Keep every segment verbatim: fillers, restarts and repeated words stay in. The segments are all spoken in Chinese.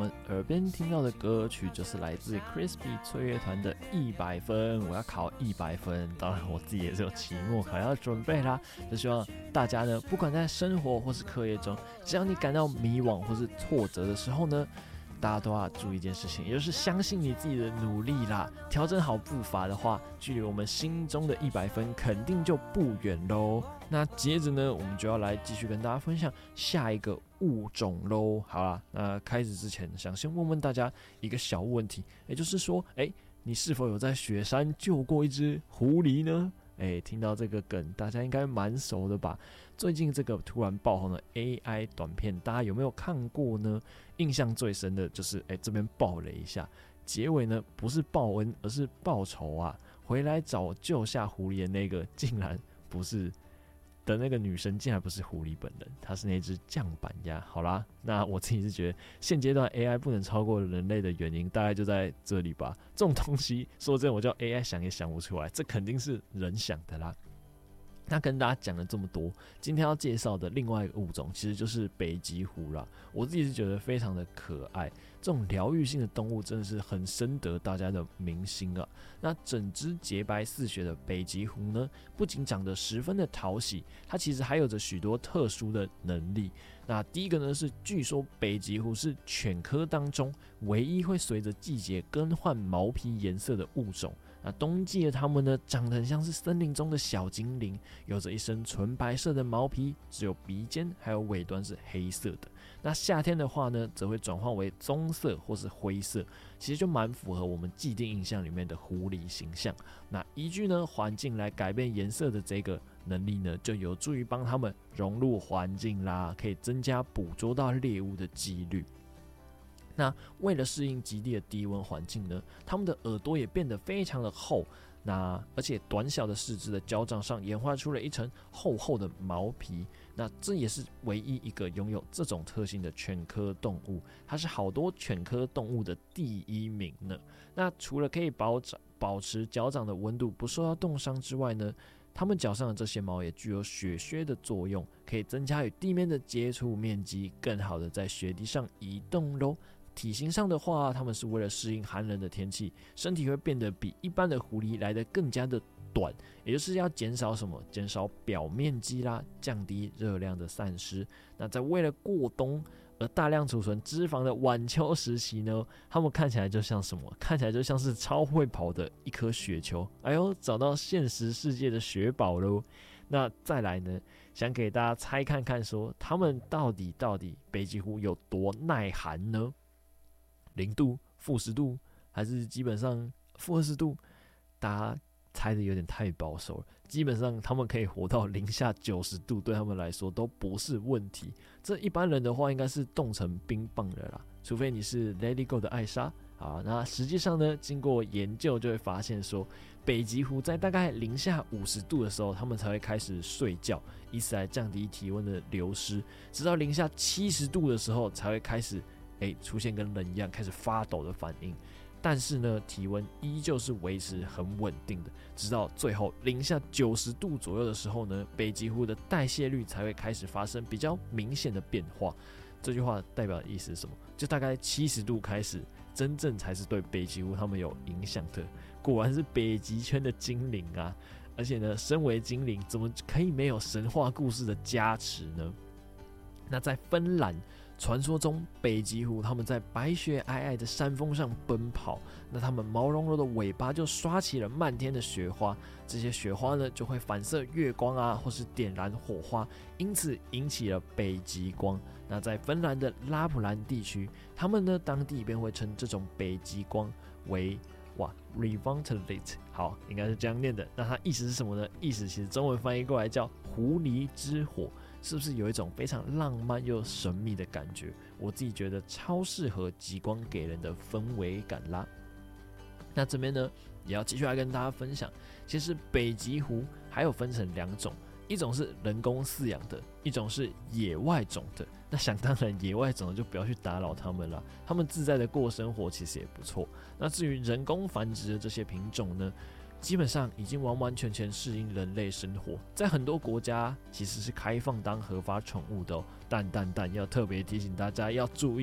们耳边听到的歌曲就是来自 Crispy 脆乐团的一百分，我要考一百分，当然我自己也是有期末考要准备啦。就希望大家呢，不管在生活或是课业中，只要你感到迷惘或是挫折的时候呢，大家都要注意一件事情，也就是相信你自己的努力啦，调整好步伐的话，距离我们心中的一百分肯定就不远咯。那接着呢，我们就要来继续跟大家分享下一个物种咯。好啦，那开始之前，想先问问大家一个小问题，也就是说，哎，你是否有在雪山救过一只狐狸呢？哎，听到这个梗，大家应该蛮熟的吧？最近这个突然爆红的 A I 短片，大家有没有看过呢？印象最深的就是，哎，这边爆雷一下，结尾呢不是报恩，而是报仇啊！回来找救下狐狸的那个，竟然不是的那个女生，竟然不是狐狸本人，她是那只酱板鸭。好啦，那我自己是觉得，现阶段 A I 不能超过人类的原因，大概就在这里吧。这种东西，说真的，我叫 A I 想也想不出来，这肯定是人想的啦。那跟大家讲了这么多，今天要介绍的另外一个物种其实就是北极狐啦。我自己是觉得非常的可爱，这种疗愈性的动物真的是很深得大家的民心啊。那整只洁白似雪的北极狐呢，不仅长得十分的讨喜，它其实还有着许多特殊的能力。那第一个呢是，据说北极狐是犬科当中唯一会随着季节更换毛皮颜色的物种。那冬季的它们呢，长得很像是森林中的小精灵，有着一身纯白色的毛皮，只有鼻尖还有尾端是黑色的。那夏天的话呢，则会转换为棕色或是灰色，其实就蛮符合我们既定印象里面的狐狸形象。那依据呢环境来改变颜色的这个能力呢，就有助于帮他们融入环境啦，可以增加捕捉到猎物的几率。那为了适应极地的低温环境呢，它们的耳朵也变得非常的厚，那而且短小的四肢的脚掌上演化出了一层厚厚的毛皮。那这也是唯一一个拥有这种特性的犬科动物，它是好多犬科动物的第一名呢。那除了可以保保持脚掌的温度不受到冻伤之外呢，它们脚上的这些毛也具有雪靴的作用，可以增加与地面的接触面积，更好的在雪地上移动咯。体型上的话，它们是为了适应寒冷的天气，身体会变得比一般的狐狸来得更加的短，也就是要减少什么？减少表面积啦，降低热量的散失。那在为了过冬而大量储存脂肪的晚秋时期呢，它们看起来就像什么？看起来就像是超会跑的一颗雪球。哎呦，找到现实世界的雪宝咯。那再来呢，想给大家猜看看说，它们到底到底北极狐有多耐寒呢？零度、负十度，还是基本上负二十度？大家猜的有点太保守了。基本上他们可以活到零下九十度，对他们来说都不是问题。这一般人的话，应该是冻成冰棒了啦，除非你是 Let It Go 的艾莎。啊，那实际上呢，经过研究就会发现说，北极狐在大概零下五十度的时候，他们才会开始睡觉，以此来降低体温的流失。直到零下七十度的时候，才会开始。欸、出现跟人一样开始发抖的反应，但是呢，体温依旧是维持很稳定的，直到最后零下九十度左右的时候呢，北极狐的代谢率才会开始发生比较明显的变化。这句话代表的意思是什么？就大概七十度开始，真正才是对北极狐他们有影响的。果然是北极圈的精灵啊！而且呢，身为精灵，怎么可以没有神话故事的加持呢？那在芬兰，传说中北极狐他们在白雪皑皑的山峰上奔跑，那他们毛茸茸的尾巴就刷起了漫天的雪花，这些雪花呢就会反射月光啊，或是点燃火花，因此引起了北极光。那在芬兰的拉普兰地区，他们呢当地便会称这种北极光为哇 Revontulit， 好，应该是这样念的。那它意思是什么呢？意思其实中文翻译过来叫狐狸之火。是不是有一种非常浪漫又神秘的感觉？我自己觉得超适合极光给人的氛围感啦。那这边呢，也要继续来跟大家分享，其实北极狐还有分成两种，一种是人工饲养的，一种是野外种的。那想当然，野外种的就不要去打扰他们了，他们自在的过生活其实也不错。那至于人工繁殖的这些品种呢，基本上已经完完全全适应人类生活，在很多国家其实是开放当合法宠物的哦。但但但要特别提醒大家要注意，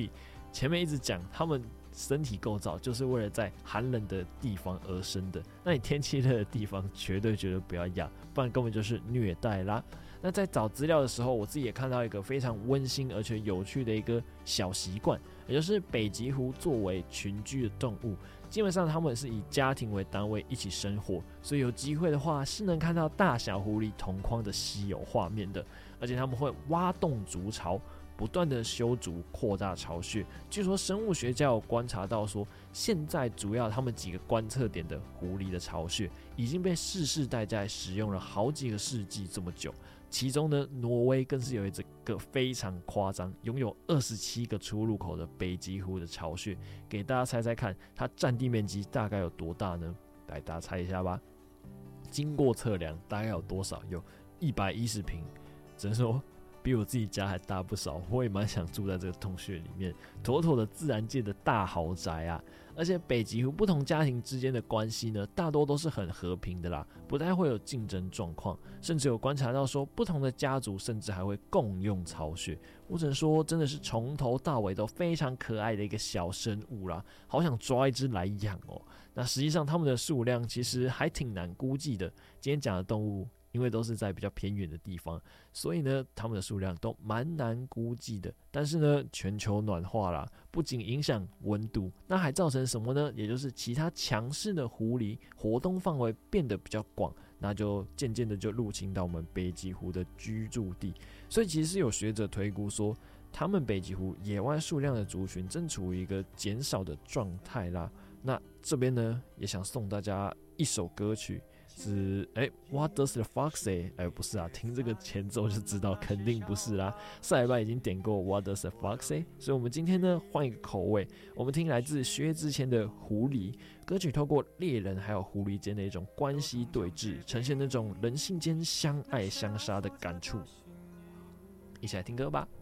前面一直讲他们身体构造就是为了在寒冷的地方而生的，那你天气热的地方绝对绝对不要养，不然根本就是虐待啦。那在找资料的时候，我自己也看到一个非常温馨而且有趣的一个小习惯，也就是北极狐作为群居的动物，基本上他们是以家庭为单位一起生活，所以有机会的话是能看到大小狐狸同框的稀有画面的，而且他们会挖洞筑巢，不断的修筑扩大巢穴。据说生物学家有观察到说，现在主要他们几个观测点的狐狸的巢穴已经被世世代代使用了好几个世纪这么久。其中呢，挪威更是有一个非常夸张，拥有二十七个出入口的北极狐的巢穴。给大家猜猜看，它占地面积大概有多大呢？来，大家猜一下吧。经过测量，大概有多少？有一百一十平，只能说比我自己家还大不少。我也蛮想住在这个洞穴里面，妥妥的自然界的大豪宅啊！而且北极狐不同家庭之间的关系呢，大多都是很和平的啦，不太会有竞争状况，甚至有观察到说，不同的家族甚至还会共用巢穴。我只能说，真的是从头到尾都非常可爱的一个小生物啦，好想抓一只来养哦。那实际上它们的数量其实还挺难估计的。今天讲的动物，因为都是在比较偏远的地方，所以呢，它们的数量都蛮难估计的。但是呢，全球暖化啦，不仅影响温度，那还造成什么呢？也就是其他强势的狐狸活动范围变得比较广，那就渐渐的就入侵到我们北极狐的居住地。所以其实有学者推估说，他们北极狐野外数量的族群正处于一个减少的状态啦。那这边呢，也想送大家一首歌曲。是哎 ，What does the fox say？ 哎，不是啊，听这个前奏就知道肯定不是啦。上礼拜已经点过 What does the fox say？ 所以我们今天呢换一个口味，我们听来自薛之谦的《狐狸》歌曲，透过猎人还有狐狸间的一种关系对峙，呈现那种人性间相爱相杀的感触。一起来听歌吧。